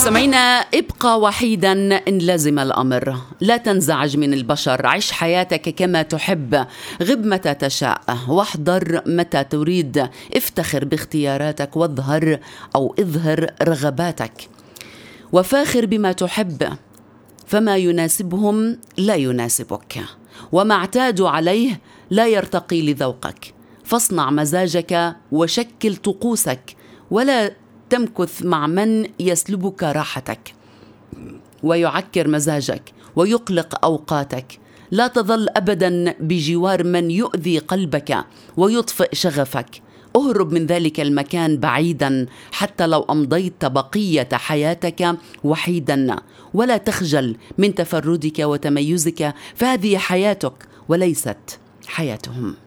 مستمعينا، ابقى وحيدا إن لزم الأمر، لا تنزعج من البشر، عش حياتك كما تحب، غب متى تشاء واحضر متى تريد، افتخر باختياراتك واظهر أو اظهر رغباتك، وفاخر بما تحب، فما يناسبهم لا يناسبك، وما اعتادوا عليه لا يرتقي لذوقك، فاصنع مزاجك وشكل طقوسك، ولا تمكث مع من يسلبك راحتك ويعكر مزاجك ويقلق أوقاتك. لا تظل أبدا بجوار من يؤذي قلبك ويطفئ شغفك. اهرب من ذلك المكان بعيدا حتى لو أمضيت بقية حياتك وحيدا، ولا تخجل من تفردك وتميزك، فهذه حياتك وليست حياتهم.